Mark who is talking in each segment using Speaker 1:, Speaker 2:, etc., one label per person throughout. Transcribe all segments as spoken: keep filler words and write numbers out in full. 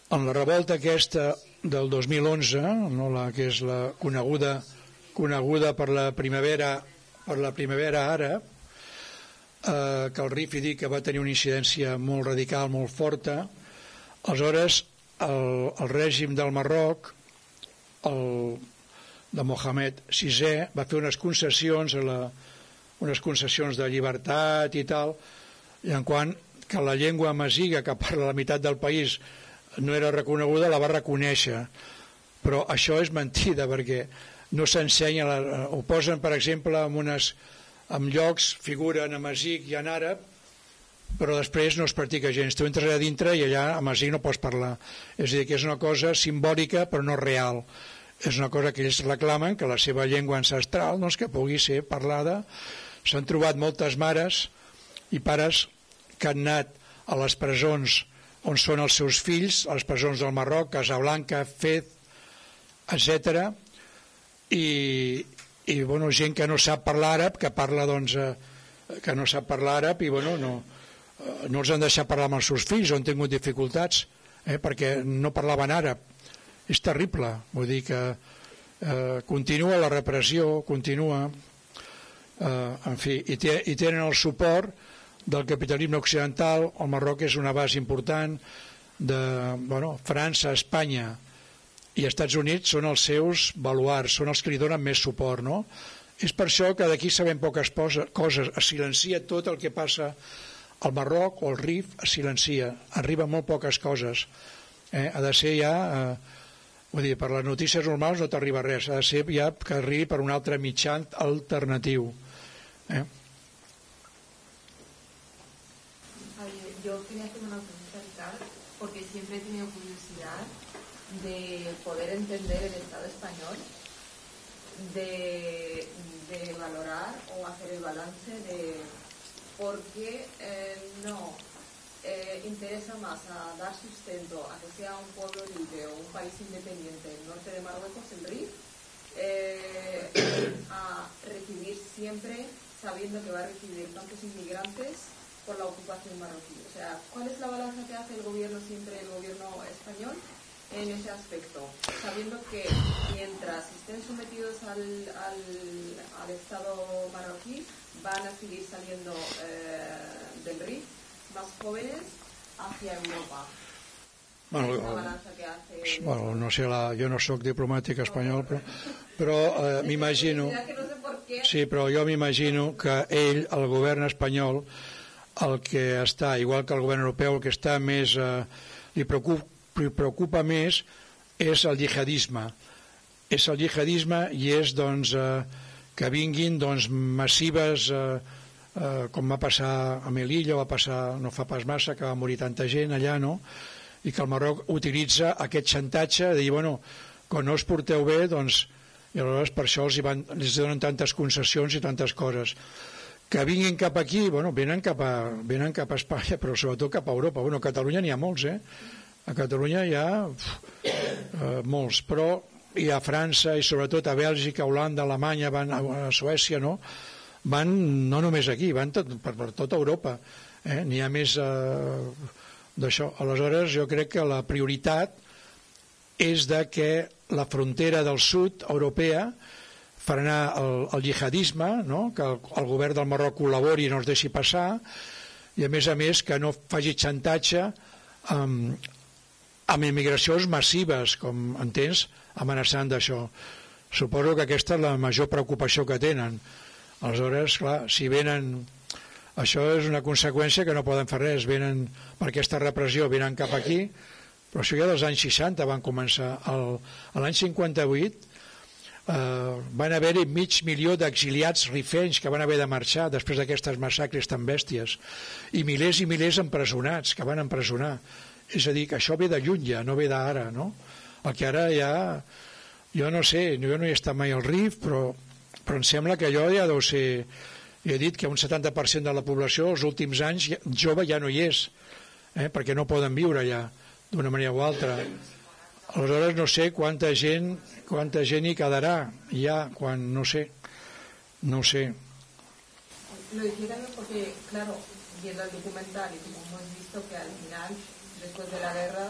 Speaker 1: en la revolta aquesta del dos mil onze, no, la que és la coneguda coneguda per la primavera per la primavera àrab, eh, que el R I F diu que va tenir una incidència molt radical, molt forta. Aleshores el, el règim del Marroc, el de Mohamed sisè, va fer unes concessions a la, unes concessions de llibertat i tal, i en quant que la llengua amaziga que parla la meitat del país no era reconeguda, la va reconèixer. Però això és mentida, perquè no s'ensenya, ho posen per exemple en, unes, en llocs, figuren amazigh i en àrab, però després no es practica gens. Tu entres allà dintre i allà amazigh no pots parlar. És a dir, que és una cosa simbòlica però no real. És una cosa que ells reclamen, que la seva llengua ancestral, doncs, que pugui ser parlada. S'han trobat moltes mares i pares que han anat a les presons on són els seus fills, a les presons del Marroc, Casablanca, Fez, etcètera, i, i bueno, gent que no sap parlar àrab, que parla doncs, eh, que no sap parlar àrab i bueno, no, eh, no els han deixat parlar amb els seus fills, on han tingut dificultats, eh, perquè no parlaven àrab. És terrible, vull dir que eh, continua la repressió, continua, eh, en fi, i, té, i tenen el suport del capitalisme occidental. El Marroc és una base important de, bueno, França, Espanya i Estats Units són els seus baluards, són els que li donen més suport, no? És per això que d'aquí sabem poques coses, es silencia tot el que passa al Marroc o al R I F, es silencia, arriba molt poques coses, eh? Ha de ser ja, eh, vull dir, per les notícies normals no t'arriba res, ha de ser ja que arribi per un altre mitjà alternatiu, eh?
Speaker 2: Yo quería hacer una pregunta, Ricard, porque siempre he tenido curiosidad de poder entender el Estado español, de, de valorar o hacer el balance de por qué eh, no eh, interesa más a dar sustento a que sea un pueblo libre o un país independiente el norte de Marruecos, el R I F, eh, a recibir siempre sabiendo que va a recibir tantos inmigrantes por la ocupación marroquí. O sea, ¿cuál es la balanza que hace el gobierno siempre, el gobierno español, en ese aspecto? Sabiendo que mientras estén sometidos al, al, al Estado marroquí, van a seguir saliendo eh, del R I F más jóvenes hacia Europa.
Speaker 1: Bueno,
Speaker 2: la balanza que hace...
Speaker 1: bueno, no sé, la, jo no sóc diplomàtic espanyol, però, però eh, m'imagino... Sí, però jo m'imagino que ell, el govern espanyol, el que està, igual que el govern europeu, el que està més, eh, li, preocupa, li preocupa més és el jihadisme. És el jihadisme i és doncs, eh, que vinguin doncs, massives, eh, eh, com va passar a Melilla, va passar no fa pas massa, que va morir tanta gent allà, no? I que el Marroc utilitza aquest xantatge de dir, bueno, quan no us porteu bé, doncs, i aleshores per això els, hi van, els donen tantes concessions i tantes coses. Que vinguin cap aquí, bueno, venen cap a, venen cap a Espanya, però sobretot cap a Europa. Bueno, a Catalunya n'hi ha molts, eh? A Catalunya hi ha uf, eh, molts, però hi ha a França i sobretot a Bèlgica, a Holanda, a Alemanya, van a, a Suècia, no? Van no només aquí, van tot, per, per tota Europa. Eh? N'hi ha més eh, d'això. Aleshores, jo crec que la prioritat és de que la frontera del sud europea frenar el, el jihadisme, no? Que el, el govern del Marroc col·labori i no es deixi passar, i a més a més que no faci xantatge amb, amb immigracions massives, com entens, amenaçant d'això. Suposo que aquesta és la major preocupació que tenen. Aleshores, clar, si venen... Això és una conseqüència que no poden fer res, venen per aquesta repressió, venen cap aquí, però això ja dels anys seixanta van començar. El, l'any cinquanta-vuit Uh, van haver-hi mig milió d'exiliats rifenys que van haver de marxar després d'aquestes massacres tan bèsties, i milers i milers empresonats que van empresonar. És a dir, que això ve de lluny ja, no ve d'ara, no? El que ara ja, jo no sé, jo no he estat mai al R I F, però, però em sembla que allò ja deu ser, jo he dit que un setanta per cent de la població els últims anys jove ja no hi és, eh? Perquè no poden viure ja d'una manera o altra. Aleshores no sé quanta gent quanta gent hi quedarà ya, quan, no sé, no sé.
Speaker 2: Lo decía también porque, claro, viendo el documental y como hemos visto que al final, después de la guerra,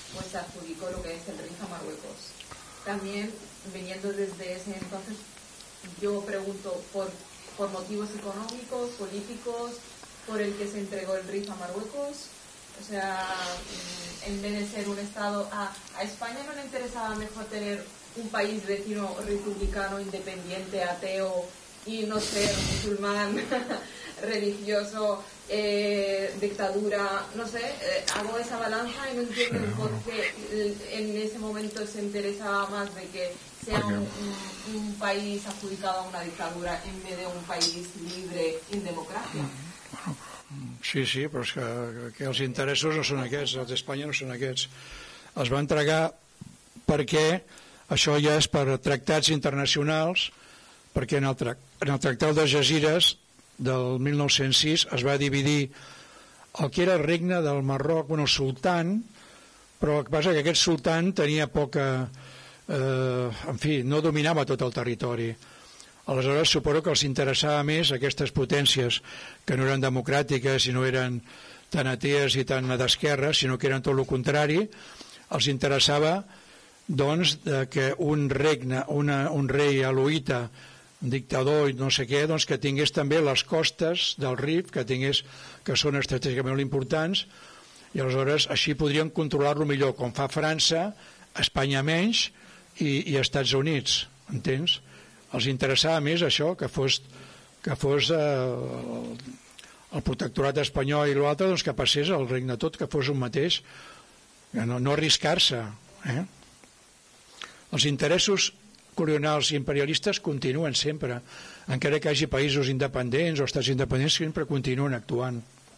Speaker 2: pues se adjudicó lo que es el R I F a Marruecos. También, viniendo desde ese entonces, yo pregunto por, por motivos económicos, políticos, por el que se entregó el R I F a Marruecos. O sea, en vez de ser un Estado... A, a España no le interesaba mejor tener un país vecino republicano, independiente, ateo y no ser musulmán, religioso, eh, dictadura, no sé, eh, hago esa balanza y no entiendo por qué en ese momento se interesaba más de que sea un, un, un país adjudicado a una dictadura en vez de un país libre en democracia.
Speaker 1: Sí, sí, però és que, que els interessos no són aquests, els d'Espanya no són aquests. Els va entregar perquè això ja és per tractats internacionals, perquè en el, tra en el tractat de Algesires del mil nou-cents sis es va dividir el que era el regne del Marroc, bueno, el sultan, però el que passa és que aquest sultan tenia poca... Eh, en fi, no dominava tot el territori. Aleshores suposo que els interessava més aquestes potències que no eren democràtiques i no eren tan atees i tan d'esquerra, sinó que eren tot el contrari. Els interessava doncs que un regne, una, un rei alauita, dictador i no sé què, doncs que tingués també les costes del Rif, que tingués, que són estratègicament molt importants, i aleshores així podrien controlar-lo millor, com fa França, Espanya menys i, i Estats Units, entens? Els interessava més això, que fos, que fos eh, el, el protectorat espanyol i l'altre, doncs que passés el regne tot, que fos un mateix, no, no arriscar-se. Eh? Els interessos colonials i imperialistes continuen sempre, encara que hi hagi països independents o estats independents, sempre continuen actuant.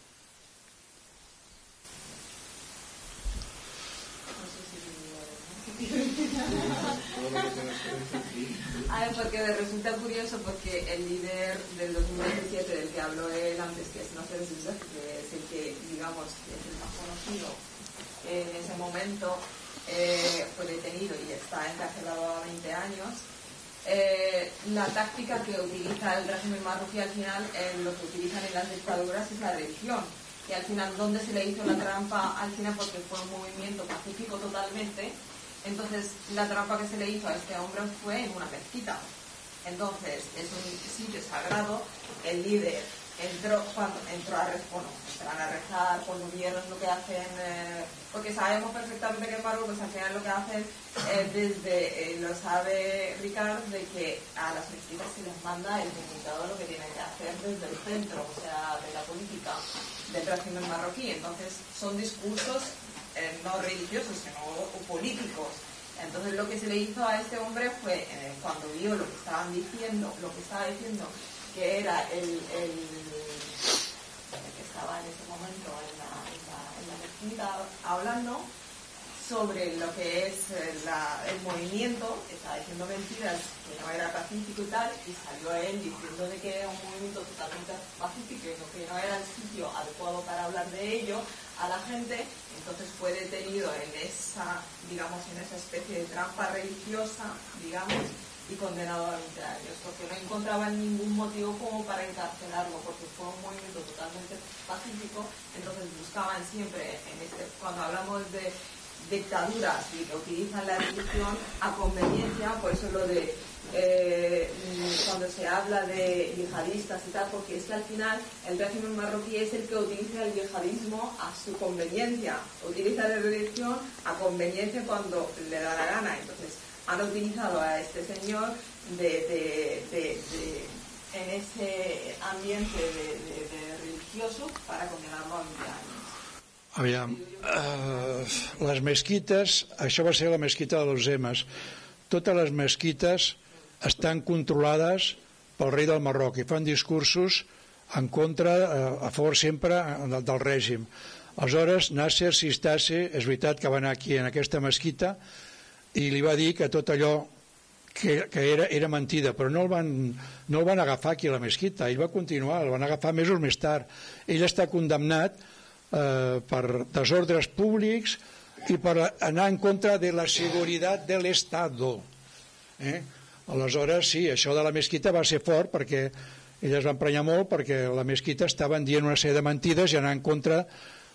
Speaker 2: A ver, porque me resulta curioso porque el líder del dos mil diecisiete del que habló él antes, que es Nasser Bouzid, que es el que, digamos, que es el más conocido en ese momento, eh, fue detenido y está encarcelado a veinte años. Eh, la táctica que utiliza el régimen marroquí al final, eh, lo que utilizan en las dictaduras es la religión. Y al final, ¿dónde se le hizo la trampa al final? Porque fue un movimiento pacífico totalmente. Entonces, la trampa que se le hizo a este hombre fue en una mezquita. Entonces, es un sitio sagrado. El líder entró, cuando entró a rezar, bueno, empezaron a rezar, cuando vieron lo que hacen, eh, porque sabemos perfectamente que en Marruecos al final lo que hacen, eh, desde, eh, lo sabe Ricard, de que a las mezquitas se les manda el comunicado de lo que tienen que hacer desde el centro, o sea, de la política del régimen marroquí. Entonces, son discursos Eh, no religiosos, sino políticos. Entonces lo que se le hizo a este hombre fue, eh, cuando vio lo que estaban diciendo, lo que estaba diciendo, que era el, el, el que estaba en ese momento en la, en la, en la mezquita hablando sobre lo que es la, el movimiento, estaba diciendo mentiras, que no era pacífico y tal, y salió él diciendo de que era un movimiento totalmente pacífico y que no era el sitio adecuado para hablar de ello a la gente. Entonces fue detenido en esa, digamos, en esa especie de trampa religiosa, digamos, y condenado a veinte años, porque no encontraban ningún motivo como para encarcelarlo, porque fue un movimiento totalmente pacífico. Entonces buscaban siempre, en este, cuando hablamos de dictaduras y que utilizan la religión a conveniencia, por eso lo de eh, cuando se habla de yihadistas y tal, porque es que al final el régimen marroquí es el que utiliza el yihadismo a su conveniencia, utiliza la religión a conveniencia cuando le da la gana. Entonces han utilizado a este señor de, de, de, de, en ese ambiente de, de, de religioso para condenarlo a veinte años.
Speaker 1: Aviam, uh, les mesquites, això va ser la mesquita de los Emes. Totes les mesquites estan controlades pel rei del Marroc i fan discursos en contra, uh, a favor sempre del, del règim. Aleshores, Nasser Sistassi, és veritat que va anar aquí en aquesta mesquita i li va dir que tot allò que, que era, era mentida, però no el, van, no el van agafar aquí a la mesquita, ell va continuar, el van agafar mesos més tard. Ell està condemnat Eh, per desordres públics i per anar en contra de la seguretat de l'Estado. Eh? Aleshores, sí, això de la mesquita va ser fort perquè ell es va emprenyar molt perquè la mesquita estaven dient una sèrie de mentides i anar en contra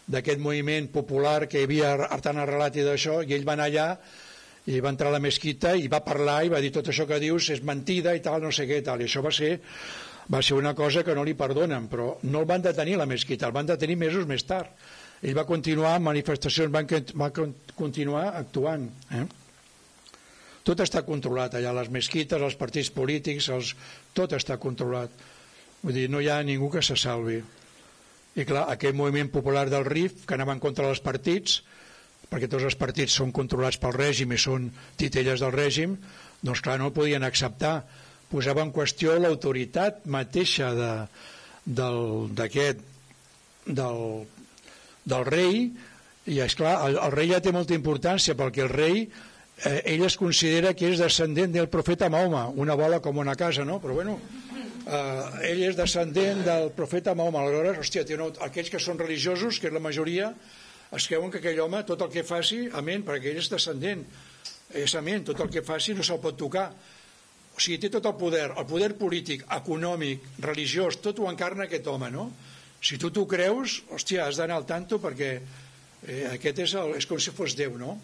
Speaker 1: d'aquest moviment popular que hi havia tan arrelat i d'això, i ell va anar allà i va entrar a la mesquita i va parlar i va dir tot això que dius és mentida i tal, no sé què i tal, i això va ser va ser una cosa que no li perdonen, però no el van detenir a la mesquita, el van detenir mesos més tard. Ell va continuar amb manifestacions, van, va continuar actuant. Eh? Tot està controlat allà, les mesquites, els partits polítics, els... tot està controlat. Vull dir, no hi ha ningú que se salvi. I clar, aquell moviment popular del R I F, que anaven contra els partits, perquè tots els partits són controlats pel règim i són titelles del règim, doncs clar, no el podien acceptar. Posava en qüestió l'autoritat mateixa de, del, d'aquest, del, del rei, i esclar, el, el rei ja té molta importància, perquè el rei, eh, ell es considera que és descendent del profeta Mahoma, una bola com una casa, no? Però bueno, eh, ell és descendent del profeta Mahoma, aleshores, hòstia, té una, aquells que són religiosos, que és la majoria, es creuen que aquell home, tot el que faci, amén, perquè ell és descendent, és amén, tot el que faci no se'l pot tocar. O sigui, té tot el poder, el poder polític, econòmic, religiós, tot ho encarna aquest home, no? Si tu t'ho creus, hòstia, has d'anar al tanto perquè eh, aquest és, el, és com si fos Déu, no?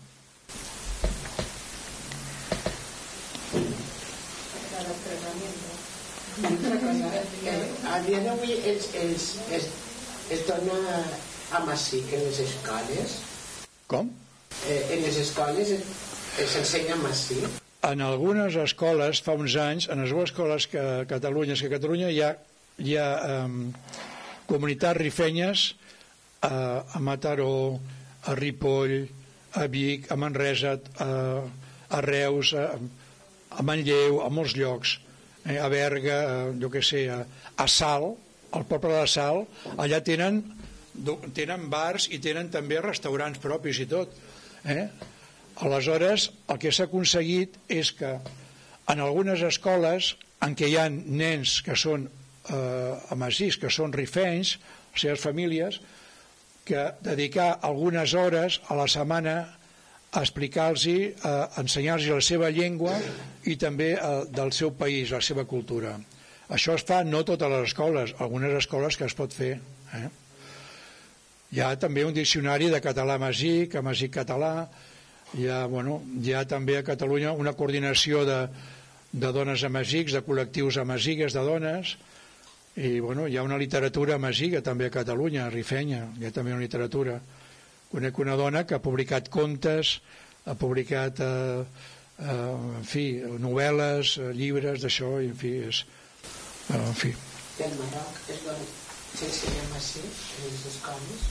Speaker 3: A dia d'avui es, es, es, es dona a Masic en les escoles.
Speaker 1: Com?
Speaker 3: Eh, en les escoles es, es ensenya a Masic.
Speaker 1: En algunes escoles, fa uns anys, en algunes escoles que a Catalunya, és que a Catalunya hi ha, hi ha um, comunitats rifenyes a, a Mataró, a Ripoll, a Vic, a Manresa, a, a Reus, a, a Manlleu, a molts llocs, eh, a Berga, a, jo què sé, a, a Salt, al poble de Salt, allà tenen, tenen bars i tenen també restaurants propis i tot, eh? Aleshores, el que s'ha aconseguit és que en algunes escoles en què hi ha nens que són eh, amazics, que són rifenys, les seves famílies, que dedicar algunes hores a la setmana a explicar-los, a ensenyar-los la seva llengua i també eh, del seu país, la seva cultura. Això es fa no a totes les escoles, algunes escoles que es pot fer. Eh? Hi ha també un diccionari de català amazic, amazic català. Hi ha, bueno, hi ha també a Catalunya una coordinació de, de dones amazics, de col·lectius amazigues de dones, i bueno, hi ha una literatura amaziga també a Catalunya, rifenya, hi ha també una literatura. Conec una dona que ha publicat contes, ha publicat eh, eh, en fi, novel·les, llibres d'això, i en fi, és, eh, en fi.
Speaker 3: Del Marroc és on s'ensenya amazic en les escoles?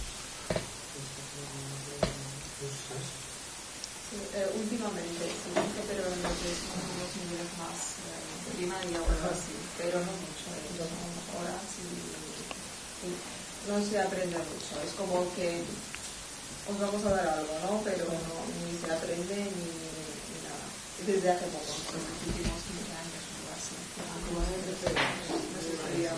Speaker 2: Eh, últimamente, sí, pero en los, en los niveles más eh, primaria o algo así, pero no mucho, eh, dos horas y, y no se aprende mucho. Es como que os vamos a dar algo, ¿no? Pero no, ni se aprende ni, ni nada. Desde hace poco, desde los últimos quince años o algo así. No se sabía.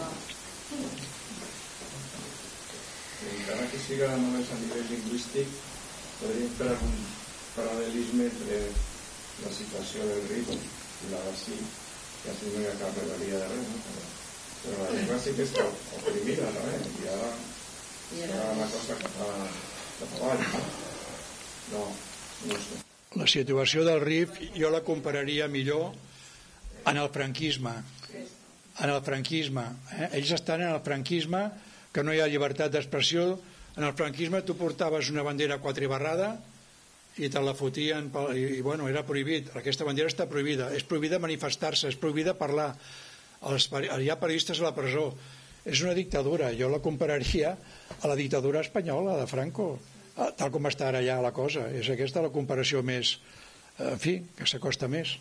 Speaker 4: Encara que siga només a nivell lingüístic, podríem fer algun paral·lelisme entre la situació del R I F i la d'ací, que així no hi ha cap rebel·lia de res, no? Però, però la llengua sí que està oprimida, no? I ara serà una cosa cap a, cap a avall. No, no sé.
Speaker 1: La situació del R I F jo la compararia millor en el franquisme. En el franquisme. Eh? Ells estan en el franquisme, que no hi ha llibertat d'expressió. En el franquisme tu portaves una bandera quatribarrada i te la fotien i, i bueno, era prohibit. Aquesta bandera està prohibida, és prohibida manifestar-se, és prohibida parlar. Els, hi ha periodistes a la presó. És una dictadura, jo la compararia a la dictadura espanyola de Franco, tal com està ara ja la cosa. És aquesta la comparació més, en fi, que s'acosta més.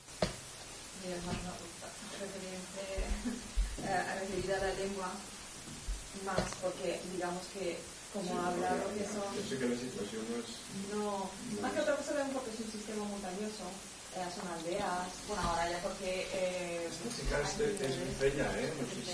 Speaker 2: Referida a la lengua más, porque digamos que como sí, habla lo que son...
Speaker 4: Yo sé que la situación no es...
Speaker 2: No, no más que otra cosa también porque es un sistema montañoso, eh, son aldeas, bueno, ahora ya porque... Eh,
Speaker 4: Esta chica es, de, es rifeña, ¿eh? No sé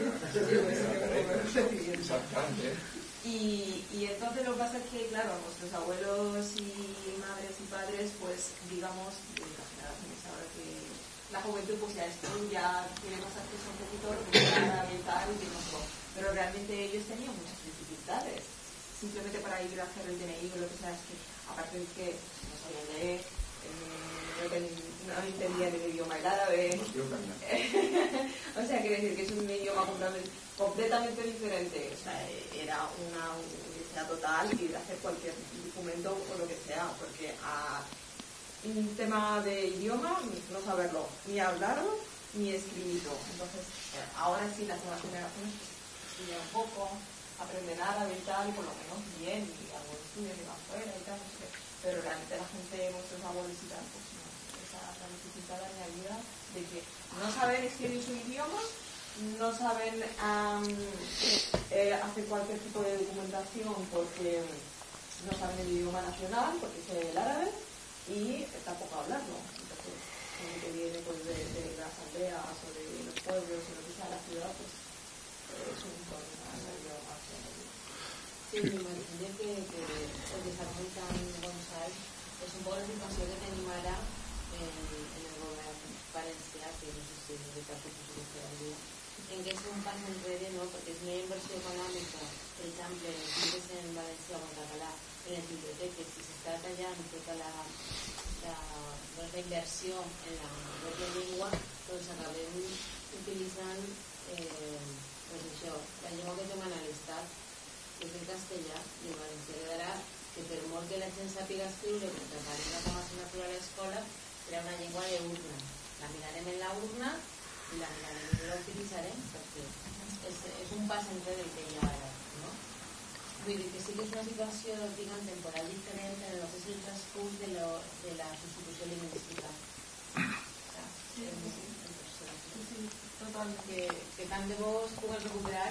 Speaker 4: si exactamente, ¿eh?
Speaker 2: Y, y entonces lo que pasa es que, claro, nuestros abuelos y madres y padres, pues, digamos, de las generaciones ahora que la juventud pues ya estudia, tiene más acceso un poquito a la y tal, y no sé, pero realmente ellos tenían muchas dificultades. simplemente para ir a hacer el D N I o lo que sea, es que aparte de que no sabía leer, eh, no, ten, no entendía el idioma el árabe, o sea, quiere decir que es un idioma completamente, completamente diferente, o sea, era una universidad total y de hacer cualquier documento o lo que sea, porque a un tema de idioma, no saberlo, ni hablarlo, ni escribirlo. Entonces, ahora sí, las nuevas generaciones estudian un poco, aprenden árabe y tal, y por lo menos bien, y algo estudian y van fuera y tal, no sé qué. Pero realmente la gente, nuestros abuelos y tal, pues no, esa la dificultad añadida de que no saben escribir su idioma, no saben um, eh, hacer cualquier tipo de documentación porque no saben el idioma nacional, porque es el árabe, y tampoco hablarlo. Entonces, el que viene pues, de, de las aldeas o de los pueblos o lo que sea la ciudad, pues eh, es un problema el idioma.
Speaker 5: Sí, me imagino que, que el desarrollo tan Gonzalo es un poco la situación que tenim ara en, en el govern valencià, que no sé si és de cap tipus de diferència, en què és un pas enrere, no? Perquè és una inversió econòmica, per exemple, en llibres en valencià o en català, en les biblioteques, si s'està tallant tota la, la, la inversió en la pròpia llengua, doncs acabem utilitzant eh, pues això, la llengua que tomen a l'Estat, que és el castellà, i el valencià quedarà que per molt que la gent sàpiga escriure, perquè aparega com a assignatura a l'escola, serà una llengua d'urna. La mirarem en la urna i la mirarem i la utilitzarem, perquè és, és un pas enrere el que hi ha ara, no? Vull dir que sí que és una situació, diguem, temporal diferent en el que és el transcurs de, lo, de la substitució lingüística.
Speaker 2: Sí, sí, sí. Sí, sí, totalment.
Speaker 5: Que, que tant de bo es pugui recuperar.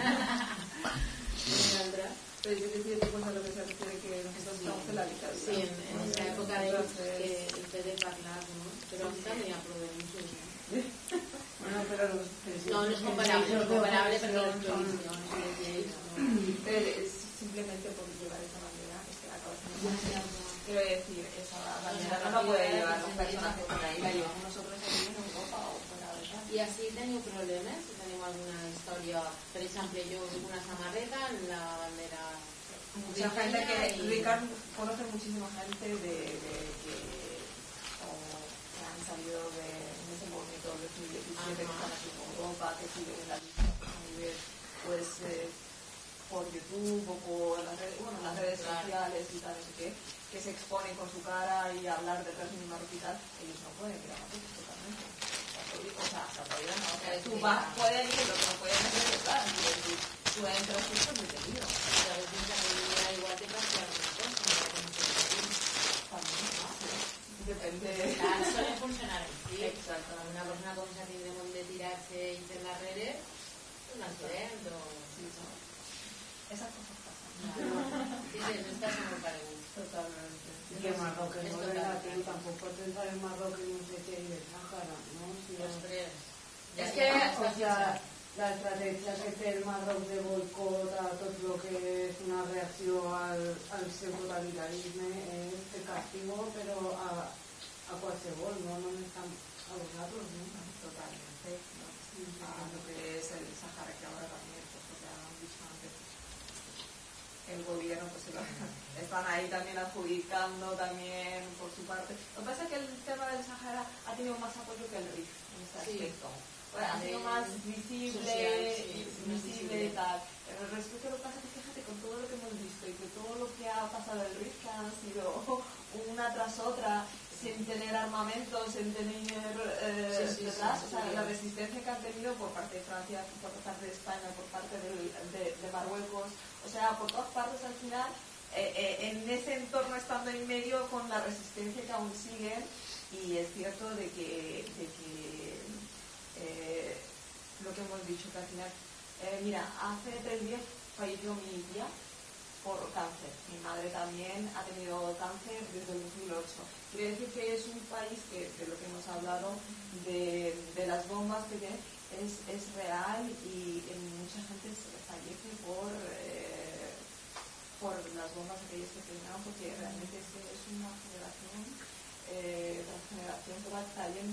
Speaker 2: Pero yo decía que pues a lo que se refiere que nosotros estamos en la dictadura.
Speaker 5: Sí, en, en esa época de que el P D hablar, ¿no? Pero aquí también aprobé mucho.
Speaker 2: Bueno, pero los...
Speaker 5: No, no es comparable, no es comparable, pero las provisiones y las leyes, ¿no?
Speaker 2: Es simplemente por llevar esa bandera, es que la cabeza no... Quiero decir, esa bandera no la puede llevar un personaje por ahí, la llevamos nosotros aquí en Europa o fuera de ella.
Speaker 5: I així teniu problemes? Si teniu alguna història, per exemple, yo una samarreta en la bandera.
Speaker 2: Mucha gente que, y... Ricard conoce muchísima gente de, de que, o, que han salido de, en ese movimiento de dos mil diecisiete, que están aquí en Europa, que siguen en la lista a nivel, pues, eh, por YouTube o por las redes, bueno, las redes sociales y tal, no sé qué, que se exponen con su cara y hablar del régimen marroquí y tal, ellos no pueden ir a Madrid totalmente. O sea, hasta todavía no. O sea, tú vas, pueden ir, lo que no pueden hacer es estar. Es decir, tú entras y estás detenido.
Speaker 5: Y a veces la comunidad igual te pasa alguna cosa, no
Speaker 2: también, depende.
Speaker 5: Ah, suele funcionar así.
Speaker 2: Exacto.
Speaker 5: Una persona con esa síndrome de tirarse y ser la red, un accidente o...
Speaker 2: Sí, no. Esas cosas pasan.
Speaker 5: Sí, no estás en un paredón.
Speaker 2: Totalmente.
Speaker 6: Y el Marroquí no es relativo, tampoco pensar en Marroquí no sé qué y el Sáhara, ¿no? Si
Speaker 5: Los tres.
Speaker 6: Es que, o sea, la estrategia que té el Marroc de boicot a tot lo que és una reacció al, al seu totalitarisme és de castigo, però a, a qualsevol, no només a, a vosaltres, ¿no?
Speaker 2: Totalmente. ¿No? Sí, a lo que es el Sáhara, que ahora también, pues lo que han dicho antes, el gobierno pues se lo, están ahí también adjudicando también por su parte. Lo que pasa es que el tema del Sáhara ha tenido más apoyo que el R I F en ese aspecto. Sí. Bueno, ha sido más visible, social, sí, visible y tal. Pero respecto a lo que pasa es que fíjate con todo lo que hemos visto y que todo lo que ha pasado el R I F, que han sido una tras otra, sin tener armamentos, sin tener eh, sí, sí, detrás, sí, sí, o sea, sí, la resistencia que han tenido por parte de Francia, por parte de España, por parte de, de, de Marruecos, o sea, por todas partes al final, eh, eh, en ese entorno estando en medio con la resistencia que aún siguen, y es cierto de que, de que eh, lo que hemos dicho, que al final, eh, mira, hace tres días falleció mi tía por cáncer. Mi madre también ha tenido cáncer desde el dos mil ocho. Quiere decir que es un país que, de lo que hemos hablado, de, de las bombas que tiene, es, es real y en mucha gente se fallece por, eh, por las bombas aquellas que tengan, porque realmente es, es una generación, eh, tras generación que va cayendo.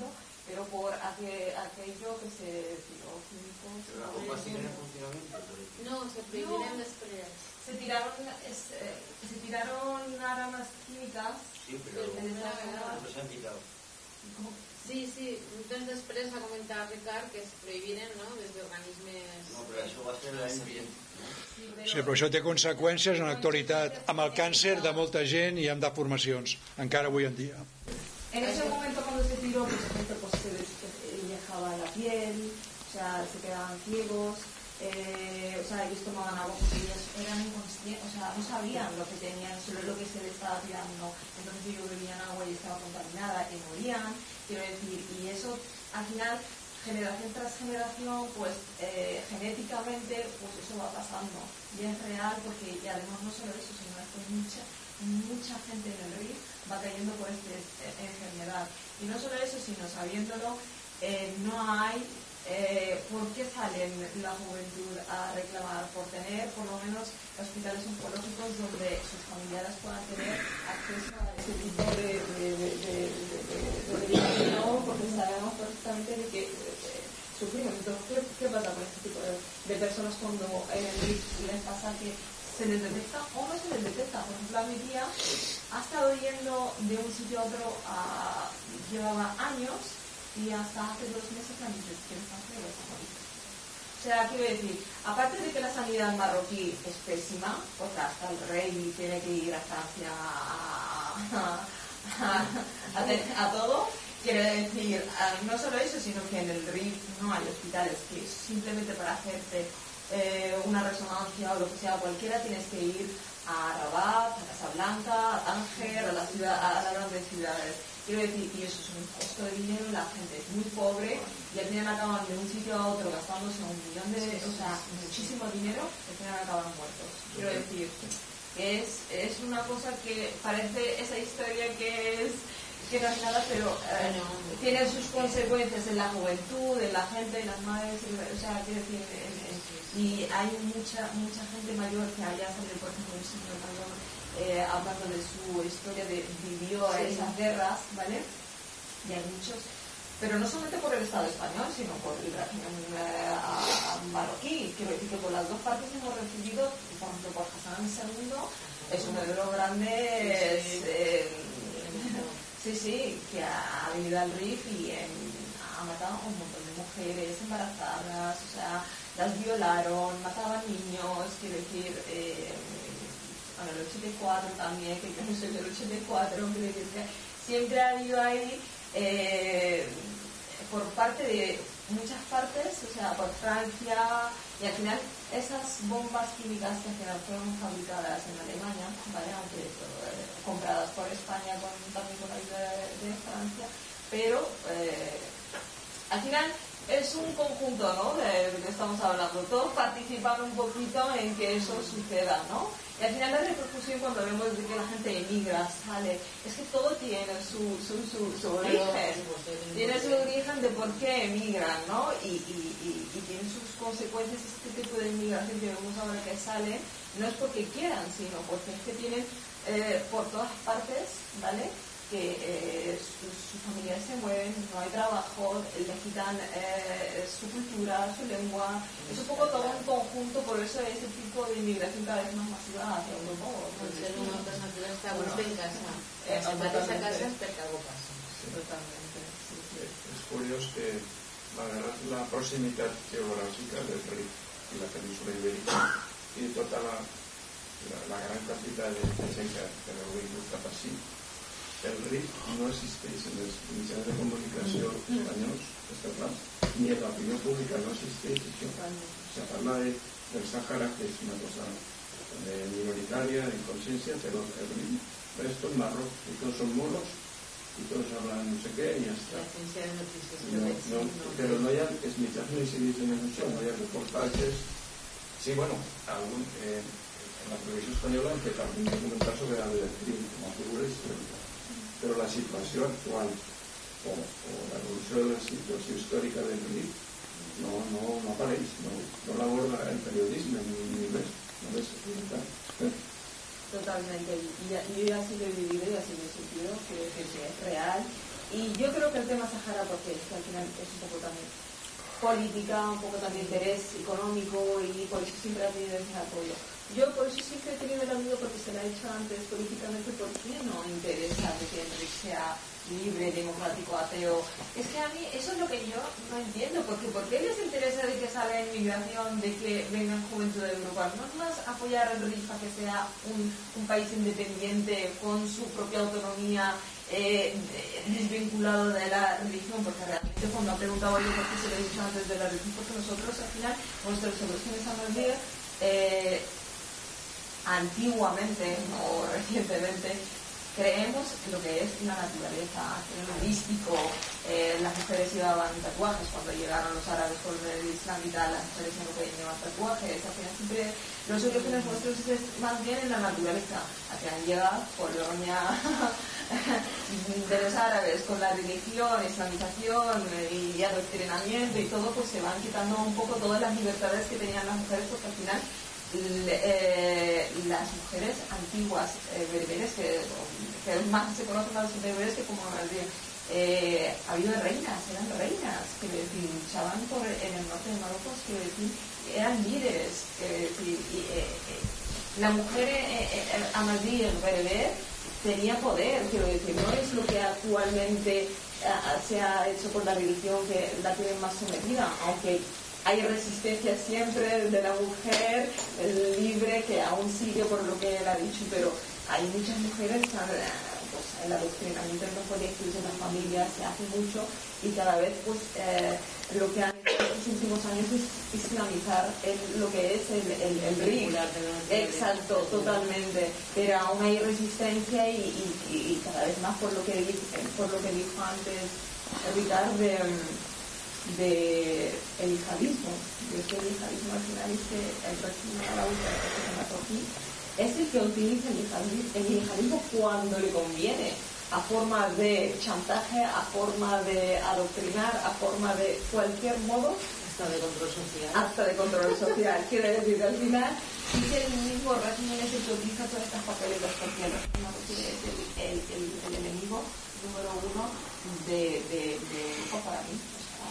Speaker 2: pero por aquel, aquello que se tiró químicos.
Speaker 7: ¿Pero la bomba sigue en funcionamiento?
Speaker 5: No, se prohibieron no. Després.
Speaker 2: Se tiraron, es, eh, se tiraron armas químicas.
Speaker 7: Sí, pero no se han quitado.
Speaker 2: ¿Cómo?
Speaker 5: Sí, sí, entonces després ha comentat Ricard que es prohibiren, no?, des d'organismes...
Speaker 7: No, però això va ser l'any vint.
Speaker 1: Sí, però això té conseqüències en l'actualitat, amb el càncer de molta gent i amb deformacions, encara avui en dia.
Speaker 2: En ese momento cuando se tiró, pues, pues se dejaba la piel, o sea, se quedaban ciegos, eh, o sea, ellos tomaban agua porque ellos eran inconscientes, o sea, no sabían lo que tenían, solo lo que se les estaba tirando, entonces ellos bebían agua y estaba contaminada y morían, quiero decir, y eso al final, generación tras generación, pues eh, genéticamente, pues eso va pasando, y es real porque, y además no solo eso, sino que mucha, mucha gente en el R I F va cayendo por esta enfermedad, y no solo eso, sino sabiéndolo, eh, no hay eh, ¿por qué salen la juventud a reclamar? Por tener por lo menos hospitales oncológicos donde sus familiares puedan tener acceso a ese tipo de, de, de, de, de, de medicación, porque sabemos perfectamente de que eh, sufrimos. Entonces, ¿qué, ¿qué pasa con este tipo de, de personas cuando en el R I F les pasa que se les detecta o no se les detecta? Por ejemplo, a mi tía ha estado yendo de un sitio a otro, a, llevaba años, y hasta hace dos meses han dicho que el cáncer es morir. O sea, quiero decir, aparte de que la sanidad marroquí es pésima, porque hasta el rey tiene que ir a Francia a, a, a, a, a todo, quiero decir, no solo eso, sino que en el R I F no hay hospitales, que simplemente para hacerte eh, una resonancia o lo que sea, cualquiera tienes que ir a Rabat, a Casablanca, a Tánger, a la ciudad, a las grandes ciudades. Quiero decir, y eso es un costo de dinero, la gente es muy pobre y al final acaban de un sitio a otro gastándose un millón de, o sea, muchísimo dinero, y al final acaban muertos. Quiero decir, es, es una cosa que parece esa historia que es que no es nada, pero eh, tiene sus consecuencias en la juventud, en la gente, en las madres, o sea, quiero decir, en, en, y hay mucha mucha gente mayor que haya salido, por ejemplo, un señor mayor eh, hablando de su historia, de vivió sí. esas guerras, ¿vale? Y hay muchos, pero no solamente por el Estado español, sino por el régimen eh, marroquí. Quiero decir que por las dos partes hemos recibido, por ejemplo, por Hassan segundo, es uno de los grandes, sí, sí. Eh, sí, sí, que ha venido al R I F y en, ha matado a un montón de mujeres embarazadas, o sea, las violaron, mataban niños, quiero decir, eh, bueno, el ochenta y cuatro también, que yo no soy del ochenta y cuatro, quiero decir que siempre ha habido ahí, eh, por parte de muchas partes, o sea, por Francia, y al final esas bombas químicas que al final fueron fabricadas en Alemania, ¿vale? Aunque eh, compradas por España con, también con la ayuda de, de Francia, pero eh, al final es un conjunto, ¿no?, de lo que estamos hablando, todos participan un poquito en que eso suceda, ¿no? Y al final la repercusión cuando vemos de que la gente emigra, sale, es que todo tiene su, su, su, su origen, tiene su origen de por qué emigran, ¿no? Y, y, y, y tiene sus consecuencias. Este tipo de inmigración que vemos ahora que sale, no es porque quieran, sino porque es que tienen eh, por todas partes, ¿vale?, que eh, sus, sus familiares se mueven, no hay trabajo, le quitan eh, su cultura, su lengua, es un poco todo un conjunto, por eso ese tipo de inmigración cada vez más masiva hacia Europa.
Speaker 5: Potser moltes nacions està a gust en casa, eh, a mateixa casa perquè algo passa.
Speaker 2: Totalmente. Sí, sí.
Speaker 4: Es curioso que malgrat la proximitat geogràfica del R I F i la península ibèrica i tota la, la, la gran quantitat de, de gent que, que heu vingut cap així, el R I F no existeix en els mitjans de comunicació espanyols, està clar, ni en l'opinió pública no existeix això. Se parla de, del Sàhara, que és una cosa de minoritària, en consciència, però el R I F, esto es Marroc, y todos son moros, y todos hablan no sé qué, y ya está. No, no, pero no hi ha, els mitjans no incideixen en això, no hi ha reportatges. Sí, bueno, algun, eh, en la televisió espanyola han fet algun documental sobre el crim com a figura històrica. Però la situació actual o, o l'evolució de la situació històrica del R I F no, no, no apareix, no, no l'aborda el periodisme ni, ni res, no res. ¿Eh?
Speaker 2: Totalmente, y, y yo ya sí lo he vivido y así lo he sentido, que, que, que es real, Y yo creo que el tema Sahara, porque es que al final es un poco también política, un poco también interés económico, y por eso siempre ha tenido ese apoyo. Yo por eso siempre he tenido el amigo, porque se lo ha hecho antes políticamente, ¿por qué no interesa de que Enrique sea libre, democrático, ateo? Es que a mí eso es lo que yo no entiendo, porque ¿por qué les interesa de que salga inmigración, de que vengan juventud de Europa? ¿No es más apoyar al Rif a que sea un, un país independiente, con su propia autonomía, eh, desvinculado de la religión? Porque realmente cuando ha preguntado yo por qué se lo he dicho antes de la religión, porque nosotros al final, nuestros orígenes amazigh, eh, antiguamente o recientemente, creemos en lo que es la naturaleza, en lo místico. Eh, las mujeres llevaban tatuajes cuando llegaron los árabes con el islam y tal, las mujeres no podían llevar tatuajes. Al final siempre los orígenes nuestros es más bien en la naturaleza. Al final llega colonia de los árabes con la religión, islamización y adoctrinamiento y todo, pues se van quitando un poco todas las libertades que tenían las mujeres, porque al final Eh, las mujeres antiguas eh, bereberes, que, que más se conocen a los bereberes que como eh, ha habido reinas, eran reinas que luchaban por en el norte de Marruecos, que decir, eran líderes, que decir, y, eh, eh, la mujer eh, eh, amadí, el bereber, tenía poder, quiero decir, no es lo que actualmente eh, se ha hecho con la religión, que la tienen más sometida, aunque hay resistencia siempre de la mujer libre, que aún sigue por lo que él ha dicho, pero hay muchas mujeres, pues el adoctrinamiento en los colegios, en las familias se hace mucho, y cada vez pues eh, lo que han hecho en estos últimos años es islamizar el, lo que es el, el, el Rif. Exacto, totalmente, pero aún hay resistencia y, y, y cada vez más por lo que, por lo que dijo antes Ricard de de el yihadismo. Yo que el yihadismo al final es que el régimen árabe marroquí es el que utiliza el yihadismo, el yihadismo cuando le conviene, a forma de chantaje, a forma de adoctrinar, a forma de cualquier modo,
Speaker 6: hasta de control social.
Speaker 2: Hasta de control social. Quiere decir, al final es que el mismo régimen es el que utiliza todas estas papeletas, porque el régimen marroquí es el, el, el, el enemigo número uno de, de, de, de para mí.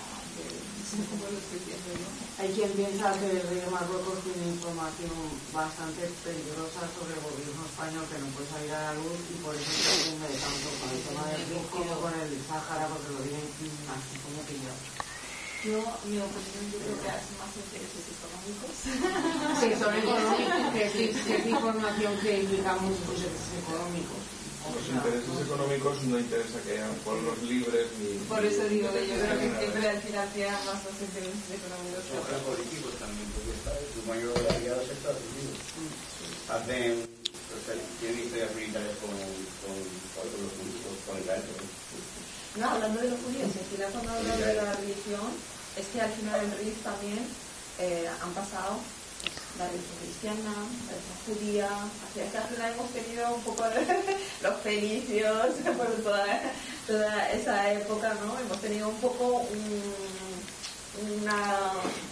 Speaker 6: Hay quien piensa que el rey de Marruecos tiene información bastante peligrosa sobre el gobierno español que no puede salir a la luz, y por eso se confunde tanto con el tema del Rif como con el Sáhara, porque lo tienen así como pillado.
Speaker 2: Yo, mi opinión, yo creo que hace más intereses económicos.
Speaker 6: Sí, son económicos, que es, que es información que indica muchos intereses económicos.
Speaker 4: Los intereses económicos no interesa que hayan pueblos libres ni...
Speaker 2: Por eso digo que yo creo que siempre al final tienen más los intereses económicos.
Speaker 7: Los políticos también, porque su mayor aliado es Estados Unidos. Hacen, tienen historias militares con, con, con los judíos, con Israel.
Speaker 2: No, hablando de los judíos, al final cuando hablo de la religión, es que al final el Rif también eh, han pasado la religión cristiana, la religión judía, hacia que al final hemos tenido un poco de los fenicios por toda, toda esa época, ¿no? Hemos tenido un poco un, una,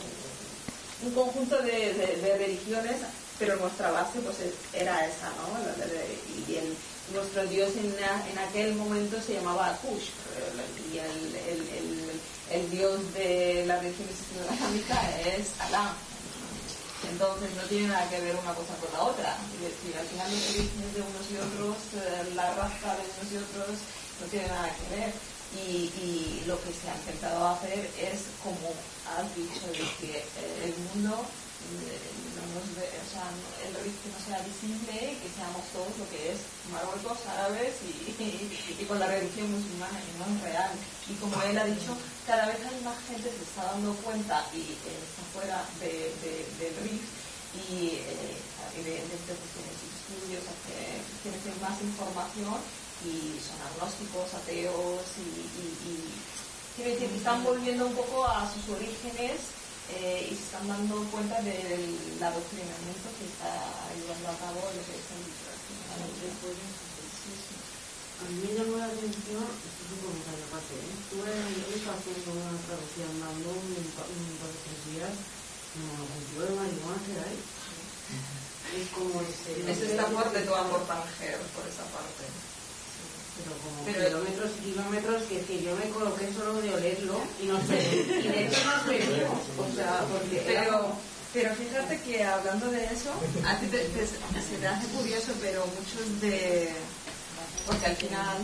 Speaker 2: un conjunto de, de, de religiones, pero nuestra base pues era esa, ¿no? Y el, nuestro dios en, en aquel momento se llamaba Akush, y el, el, el, el dios de la religión islámica es Alá. Entonces no tiene nada que ver una cosa con la otra. Es decir, al final los orígenes de unos y otros, la raza de unos y otros, no tiene nada que ver. Y, y lo que se ha intentado hacer es, como has dicho, de que el mundo no nos ve, o sea, el Rif que no sea visible, que seamos todos lo que es Marruecos, árabes y, y, y con la religión musulmana, que no es real. Y como él ha dicho, cada vez hay más gente que se está dando cuenta y eh, está fuera de, de, del Rif, y eh, evidentemente pues tiene sus estudios, hace, tiene que más información, y son agnósticos, ateos, y, y, y quiero decir que están volviendo un poco a sus orígenes. Eh, y se están dando cuenta del adoctrinamiento que está llevando a cabo lo que es el después de
Speaker 6: A mí me llamó la atención, esto es un comentario aparte, ¿eh? Estuve en América haciendo una traducción, dando un, un par de tres días, como el cultivo de marihuana que hay. Es como ese...
Speaker 2: Eso está fuerte tu amor Tanger por esa parte.
Speaker 6: Pero como
Speaker 2: pero,
Speaker 6: kilómetros kilómetros y kilómetros que, que yo me coloqué solo de olerlo y no sé, y de hecho nos venimos, o sea, porque
Speaker 2: pero, pero fíjate que hablando de eso, a ti te, te, se te hace curioso, pero muchos de, porque al final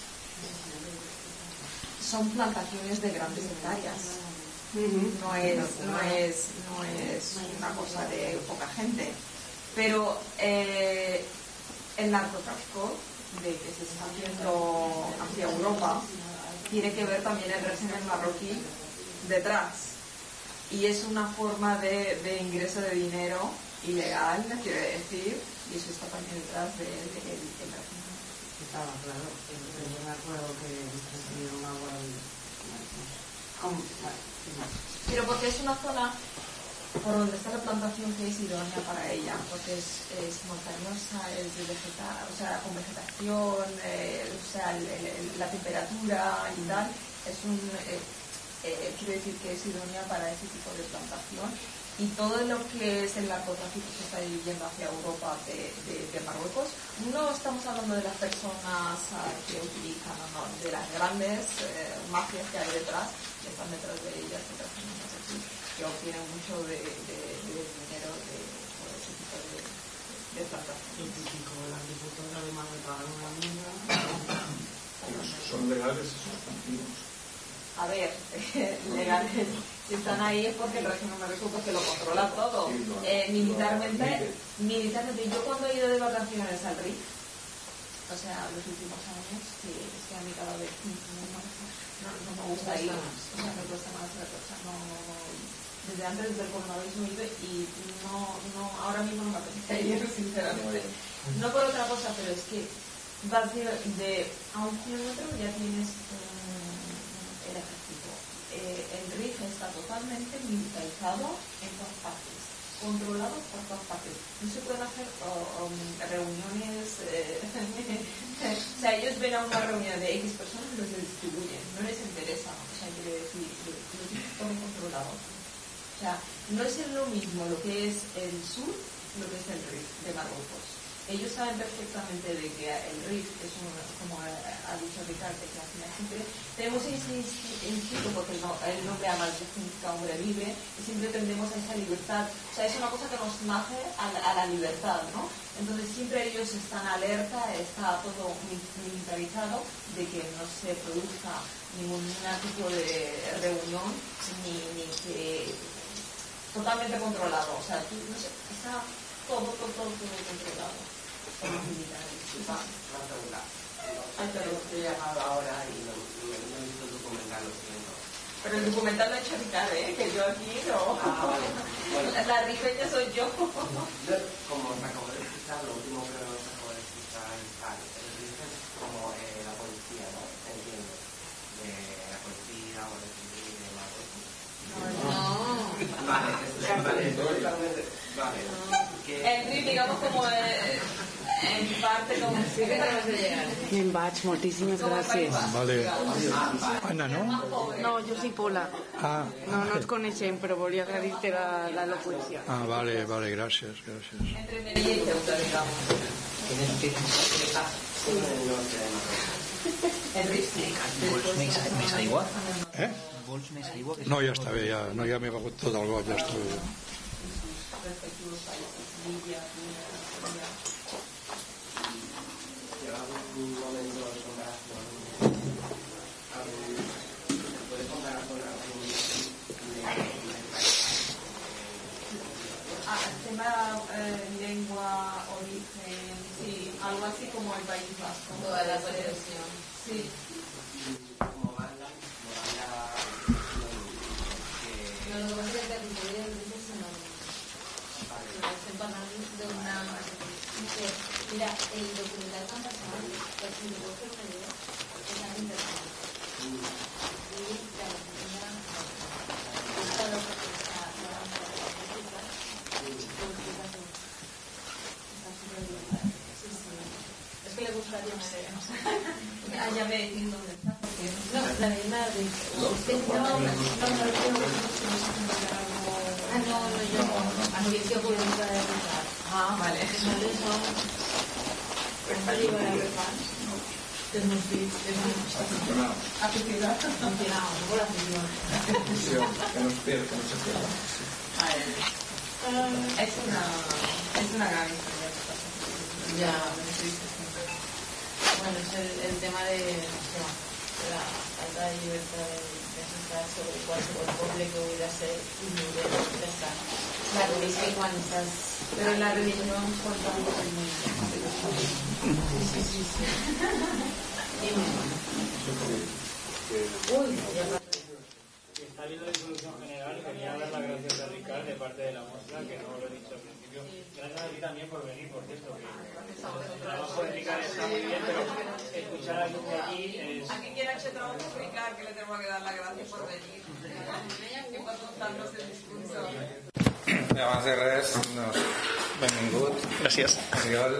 Speaker 2: son plantaciones de grandes hectáreas. No es, no es, no es una cosa de poca gente, pero eh, el narcotráfico de que se está haciendo hacia Europa tiene que ver también el régimen marroquí detrás, y es una forma de, de ingreso de dinero ilegal, quiero decir, y eso está también detrás del de, de, de régimen.
Speaker 6: Estaba claro, yo me acuerdo que recibieron una buena.
Speaker 2: Pero porque es una zona por donde está la plantación que es idónea para ella, porque es, es montañosa, es de vegetal, o sea, con vegetación, eh, o sea, el, el, la temperatura y tal, es un, eh, eh, quiero decir que es idónea para ese tipo de plantación, y todo lo que es el narcotráfico que está yendo hacia Europa de, de, de Marruecos, no estamos hablando de las personas uh, que utilizan, no, no, de las grandes eh, mafias que hay detrás, que están detrás de ellas, que que obtienen mucho de, de, de dinero de, por ese tipo de, de plantaciones.
Speaker 6: El típico, la agricultura de Marruecos, una mierda.
Speaker 4: ¿Son legales esos cultivos?
Speaker 2: A ver, legales, si están ahí es porque el régimen marroquí porque lo controla todo.
Speaker 4: Sí, no,
Speaker 2: eh, militarmente,
Speaker 4: no,
Speaker 2: militarmente, yo cuando he ido de vacaciones al R I F, o sea, los últimos años, sí, es que a mí cada vez no, no, no, no me gusta ir, o sea, me cuesta más la cosa, no, no, no, desde antes del coronavirus me iba y no, no, ahora mismo no me apetece ir, sinceramente. No por otra cosa, pero es que vas de, de a un kilómetro ya tienes um, el ejército. Eh, el R I F está totalmente militarizado en todas partes, controlado por todas partes. No se pueden hacer uh, um, reuniones, eh, o sea, ellos ven a una reunión de X personas y los distribuyen, no les interesa, o sea, quiere decir, lo tienen todo controlado. O sea, no es lo mismo lo que es el sur, lo que es el R I F de Marruecos. Ellos saben perfectamente de que el R I F es un, como ha dicho Ricardo, que al final siempre tenemos ese instinto, porque el, no, el nombre además significa hombre libre, y siempre tendemos a esa libertad. O sea, es una cosa que nos nace a la, a la libertad, ¿no? Entonces siempre ellos están alerta, está todo militarizado, de que no se produzca ningún tipo de reunión, ni, ni que totalmente controlado. O sea, tú, no sé, está todo, todo, todo, todo controlado. Por los militares.
Speaker 8: Una pregunta.
Speaker 2: Ay, pero
Speaker 8: Estoy llamado ahora y no, no, no he visto el documental, lo siento.
Speaker 2: Pero el documental lo ha hecho Ricardo, ¿eh? Que yo aquí no.
Speaker 8: Ah, vale. Bueno,
Speaker 2: la, la rifeña soy yo.
Speaker 8: Yo, como os acabo de escuchar, lo último que os acabo de escuchar es tal. El R I F es como eh, la policía, ¿no? Entiendo. De la policía o de civil de Marruecos.
Speaker 2: No.
Speaker 8: Vale, vale, totalmente. Vale. Que...
Speaker 2: El R I F, digamos, como eh, en parte como si que acabas de llegar.
Speaker 6: Bien, Bach, moltíssimes gràcies.
Speaker 1: Vale. Anna, no?
Speaker 6: No, jo soy Pola.
Speaker 1: Ah,
Speaker 6: No, no ens coneixem, però volia agrair-te la, la elocuència.
Speaker 1: ah, vale, vale, gracias, gracias.
Speaker 2: Entre Melilla y Ceuta, digamos.
Speaker 8: Tienes que explicar en el norte de Marruecos.
Speaker 2: El R I F.
Speaker 9: Vols més, més aigua?
Speaker 1: Eh?
Speaker 9: Vols més aigua? Que
Speaker 1: No, ja està bé, ja, no, ja m'he begut tot el got, ja està bé.
Speaker 2: Respectivos países, Libia, Túnez, Siria.
Speaker 8: Llega un momento de comparación. ¿Se puede comparar con algún
Speaker 2: Ah, el tema eh, lengua, origen, sí, algo así como el País Vasco.
Speaker 5: Toda la colección.
Speaker 2: Sí.
Speaker 8: como banda, como banda que...
Speaker 5: No, lo que pasa es que el territorio del Río es enorme. Se pasan de una... Dice, mira, el documental tan pasado, que si me gusta una idea, es tan interesante. Y la primera... Esta lo que está... Es que le gustaría más.
Speaker 2: Ah, ya me decís dónde está.
Speaker 5: No, la misma de... No, no, no, Ah, no, no, yo no. Servicio público de Ricardo.
Speaker 2: Ah, vale.
Speaker 5: Que sale son... ¿Está libre de Ricardo?
Speaker 4: Aficionados.
Speaker 2: Aficionados. Aficionados, por afición.
Speaker 4: Afición, que no se pierda, que no se pierda.
Speaker 2: Es una, es una gran historia.
Speaker 5: Ya, bueno, es el, el tema de, de la falta de libertad de, de asociar sobre qualsevol poble que hubiera ser lliure de estar. Claro, veis que quan estàs...
Speaker 2: Pero la religión importa mucho el mundo.
Speaker 5: Sí, sí, sí. Dime. Uy, ya pasó.
Speaker 10: Está habiendo disolución general. Quería dar las gracias a Ricard de parte de la muestra, que no lo he dicho al principio. Gracias a ti también por venir, por cierto. Que el trabajo de Ricard está muy bien, pero escuchar a alguien de allí es...
Speaker 2: ¿A quién quiera ese trabajo, Ricard, que le tenemos que dar las gracias por venir? Que va a contarnos el discurso.
Speaker 11: I abans de res, doncs, benvingut.
Speaker 12: Gràcies.
Speaker 11: Oriol.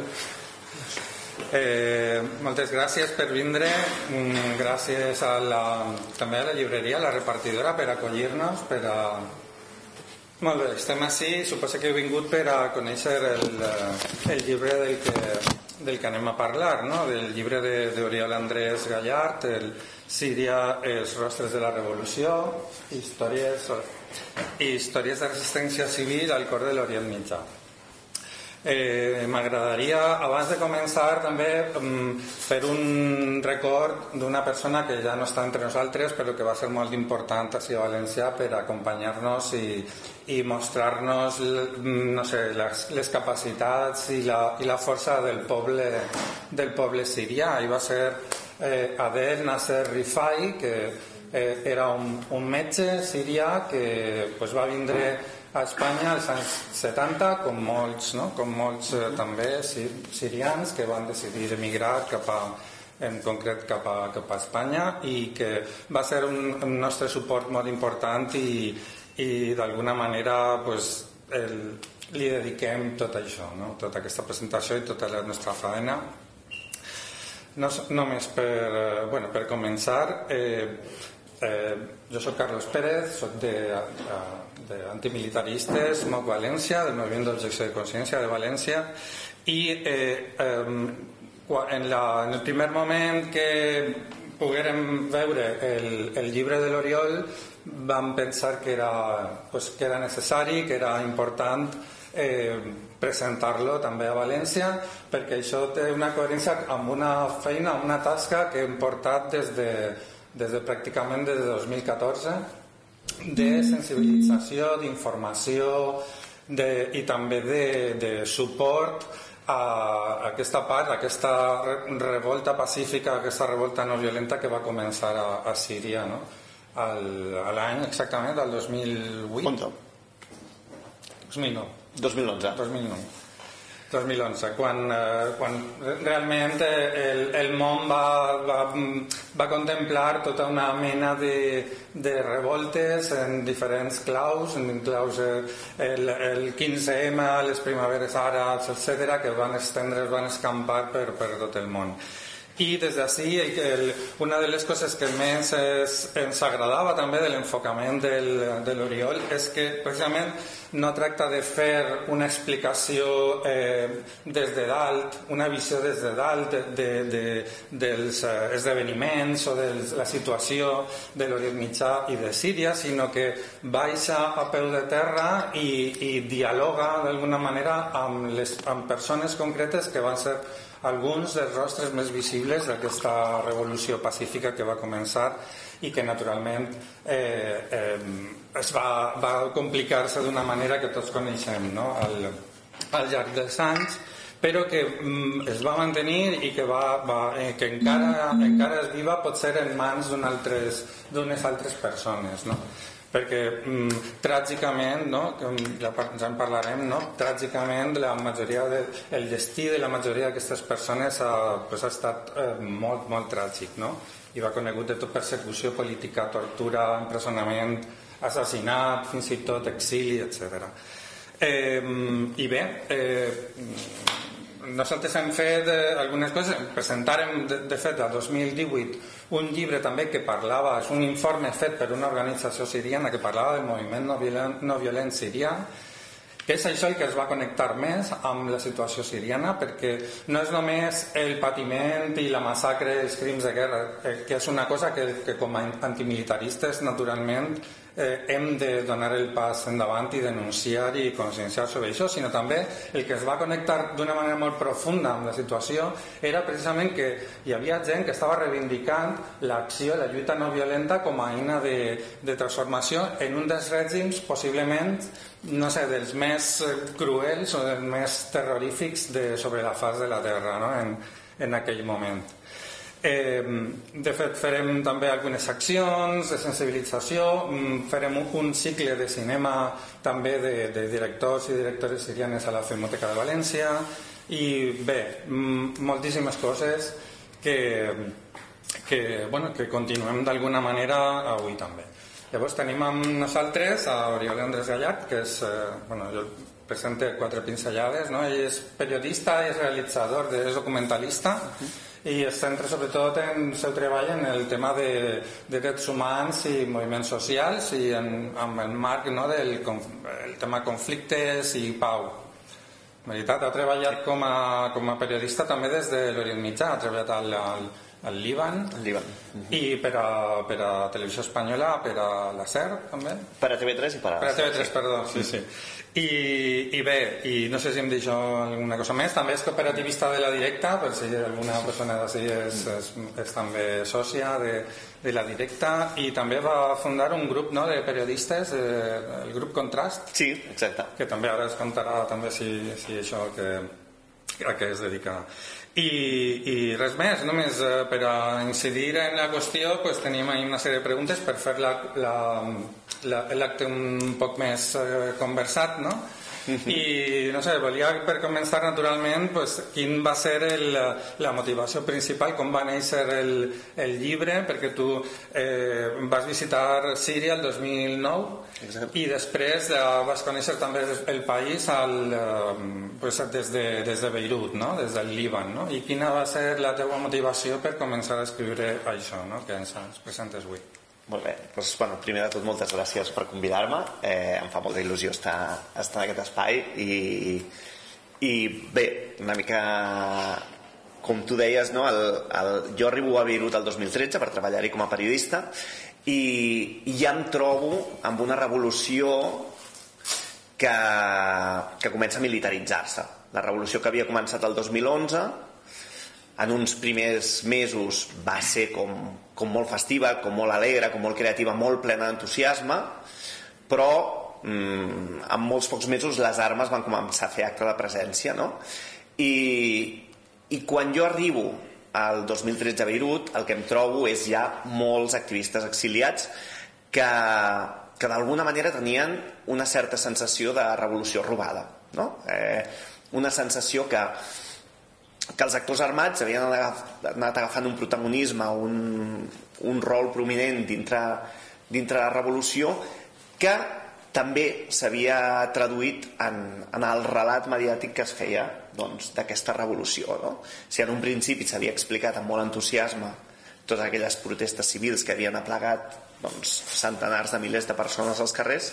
Speaker 11: Eh, moltes gràcies per vindre, gràcies a la, també a la llibreria, a la repartidora, per acollir-nos, per a... Molt bé, estem així, suposo que heu vingut per a conèixer el, el llibre del que, del que anem a parlar, no? Del llibre d'Oriol Andrés Gallart, el Síria, els rostres de la revolució, històries... i històries de resistència civil al cor de l'Orient Mitjà. Eh, M'agradaria, abans de començar, també um, fer un record d'una persona que ja no està entre nosaltres, però que va ser molt important així a València per acompanyar-nos i, i mostrar-nos no sé, les, les capacitats i la, i la força del poble, del poble sirià. I va ser eh, Adel Nasser Rifai, que Eh, era un, un metge sirià que pues, va vindre a Espanya als anys setanta, com molts, no? com molts eh, també sirians que van decidir emigrar cap a, en concret cap a, cap a Espanya, i que va ser un, un nostre suport molt important i, i d'alguna manera pues, el, li dediquem tot això, no? Tota aquesta presentació i tota la nostra feina. No, només per, bueno, per començar, eh, Eh, jo soc Carlos Pérez, soc d'Antimilitaristes, M O C València, del Moviment d'Objecció de Consciència de València, i eh, eh, en, la, en el primer moment que poguérem veure el, el llibre de l'Oriol vam pensar que era, pues, que era necessari, que era important eh, presentar-lo també a València, perquè això té una coherència amb una feina, una tasca que hem portat des de des de pràcticament des de dos mil catorze, de sensibilització, d'informació de, i també de, de suport a aquesta part, a aquesta revolta pacífica, a aquesta revolta no violenta que va començar a, a Síria, no? a l'any exactament del dos mil vuit. dos mil nou.
Speaker 12: dos mil onze.
Speaker 11: dos mil nou. dos mil onze, quan, eh, quan realment el, el món va, va, va contemplar tota una mena de, de revoltes en diferents claus, en claus el, el quinze eme, les primaveres àrabs, etcètera, que van estendre, van escampar per, per tot el món. I des d'ací, una de les coses que més es, ens agradava també de l'enfocament de l'Oriol és que precisament no tracta de fer una explicació eh, des de dalt, una visió des de dalt de, de, de, dels eh, esdeveniments o de la situació de l'Orient Mitjà i de Síria, sinó que baixa a peu de terra i, i dialoga d'alguna manera amb, les, amb persones concretes que van ser alguns dels rostres més visibles d'aquesta revolució pacífica que va començar i que naturalment eh, eh, es va, va complicar-se d'una manera que tots coneixem, no? al, al llarg dels anys, però que mm, es va mantenir i que, va, va, eh, que encara, encara és viva, potser en mans d'unes altres, d'unes altres persones, no? Perquè mm, tràgicament, no? ja, ja en parlarem, no? tràgicament la majoria de, el destí de la majoria d'aquestes persones ha, pues, ha estat eh, molt, molt tràgic, no? I va conegut de tot persecució política, tortura, empresonament, assassinat, fins i tot exili, etcètera. Eh, I bé, eh, nosaltres hem fet eh, algunes coses, presentarem de, de fet a dos mil divuit un llibre també que parlava, és un informe fet per una organització siriana que parlava del moviment no violent, no violent sirià, que és això el que es va connectar més amb la situació siriana, perquè no és només el patiment i la massacre, els crims de guerra, que és una cosa que, que com a antimilitaristes naturalment eh, hem de donar el pas endavant i denunciar i conscienciar sobre això, sinó també el que es va connectar d'una manera molt profunda amb la situació era precisament que hi havia gent que estava reivindicant l'acció, la lluita no violenta com a eina de, de transformació en un dels règims possiblement, no sé, dels més cruels o dels més terrorífics de, sobre la faç de la Terra, no? en, en aquell moment. Eh, de fet, farem també algunes accions de sensibilització, farem un, un cicle de cinema també de, de directors i directores sirianes a la Filmoteca de València i bé, moltíssimes coses que, que, bueno, que continuem d'alguna manera avui també. Llavors tenim amb nosaltres a Oriol Andrés Gallart, que és, eh, bueno, jo presento quatre pinzellades, no? Ell és periodista, és realitzador, és documentalista i es centra sobretot en el seu treball en el tema de, de drets humans i moviments socials i en, en el marc, no, del el tema conflictes i pau. En veritat, ha treballat com a, com a periodista també des de l'Orient Mitjà, ha treballat al, al al Líban,
Speaker 12: el Líban.
Speaker 11: i per a, per a Televisió Espanyola, per a la SER també,
Speaker 12: per a T V tres i per a,
Speaker 11: per a T V tres, sí. Perdó, sí, sí. I, i bé, i no sé si em deixo alguna cosa més, també és cooperativista de la Directa, per si alguna persona d'ací és, és, és també sòcia de, de la Directa, i també va fundar un grup, no, de periodistes, eh, el grup Contrast,
Speaker 12: sí, exacte,
Speaker 11: que també ara es contarà també si, si això que, a què es dedica. I, i res més, només eh, per a incidir en la qüestió pues, tenim ahí una sèrie de preguntes per fer l'acte la, la, un poc més eh, conversat, no? I no sé, volia per començar naturalment pues, quin va ser el, la motivació principal, com va néixer el, el llibre, perquè tu eh, vas visitar Síria el dos mil nou. Exacte. I després eh, vas conèixer també el país al, eh, pues, des, de, des de Beirut, no? Des del Líban, no? I quina va ser la teva motivació per començar a escriure això, no? Que ens, ens presentes avui?
Speaker 12: Molt bé, doncs, bueno, primer de tot moltes gràcies per convidar-me, eh, em fa molta il·lusió estar, estar en aquest espai i, i bé, una mica com tu deies, no? el, el, jo arribo a Beirut el dos mil tretze per treballar-hi com a periodista i, i ja em trobo amb una revolució que, que comença a militaritzar-se. La revolució que havia començat el dos mil onze en uns primers mesos va ser com, com molt festiva, com molt alegre, com molt creativa, molt plena d'entusiasme, però mmm, en molts pocs mesos les armes van començar a fer acte de presència, no? I, i quan jo arribo al dos mil tretze a Beirut, el que em trobo és ja molts activistes exiliats que, que d'alguna manera tenien una certa sensació de revolució robada, no? Eh, una sensació que que els actors armats havien anat agafant un protagonisme, un, un rol prominent dintre, dintre la revolució que també s'havia traduït en, en el relat mediàtic que es feia doncs, d'aquesta revolució, no? Si en un principi s'havia explicat amb molt entusiasme totes aquelles protestes civils que havien aplegat doncs, centenars de milers de persones als carrers,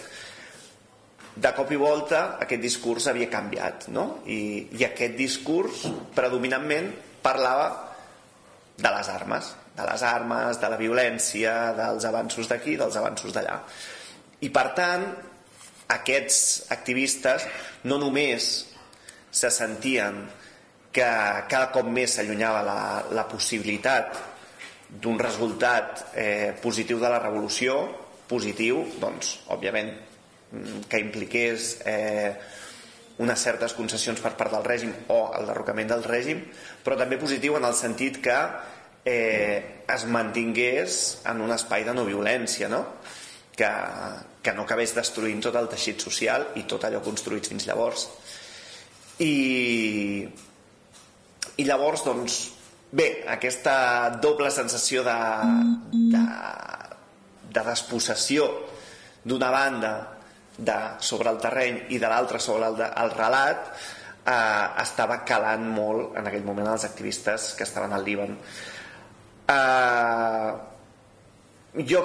Speaker 12: de cop i volta aquest discurs havia canviat, no? I, i aquest discurs predominantment parlava de les armes, de les armes, de la violència, dels avanços d'aquí, dels avanços d'allà. I per tant, aquests activistes no només se sentien que cada cop més s'allunyava la, la possibilitat d'un resultat eh, positiu de la revolució, positiu, doncs, òbviament, que impliqués eh, unes certes concessions per part del règim o el derrocament del règim, però també positiu en el sentit que eh, es mantingués en un espai de no violència, no? Que, que no acabés destruint tot el teixit social i tot allò construït fins llavors. I, i llavors, doncs, bé, aquesta doble sensació de, de, de despossessió d'una banda de, sobre el terreny i de l'altre sobre el, de, el relat eh, estava calant molt en aquell moment els activistes que estaven al Líban. Eh, jo